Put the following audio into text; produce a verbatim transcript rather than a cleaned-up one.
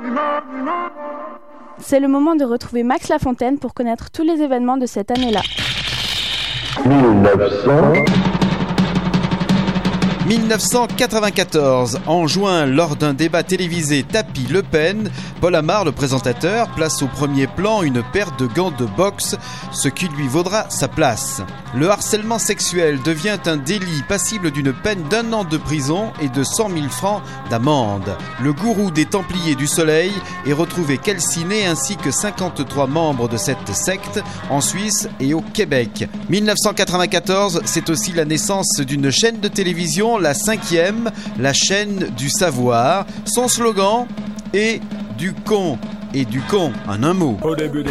C'est le moment de retrouver Max Lafontaine pour connaître tous les événements de cette année-là. mille neuf cent quatre-vingt-quatorze, en juin, lors d'un débat télévisé Tapi-Le Pen, Paul Amar, le présentateur, place au premier plan une paire de gants de boxe, ce qui lui vaudra sa place. Le harcèlement sexuel devient un délit passible d'une peine d'un an de prison et de cent mille francs d'amende. Le gourou des Templiers du Soleil est retrouvé calciné ainsi que cinquante-trois membres de cette secte en Suisse et au Québec. mille neuf cent quatre-vingt-quatorze, c'est aussi la naissance d'une chaîne de télévision, la cinquième, la chaîne du savoir. Son slogan est « du con » et du con en un mot. Au début des